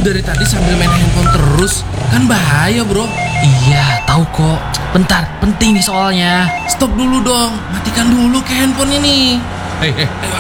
dari tadi sambil main handphone terus, kan bahaya bro. Iya, tahu kok. Bentar, penting nih soalnya. Stop dulu dong, matikan dulu ke handphone ini. Ayo